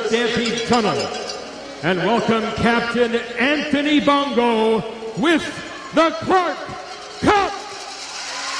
Stampede Tunnel. And welcome Captain Anthony Bongo with the Clark Cup.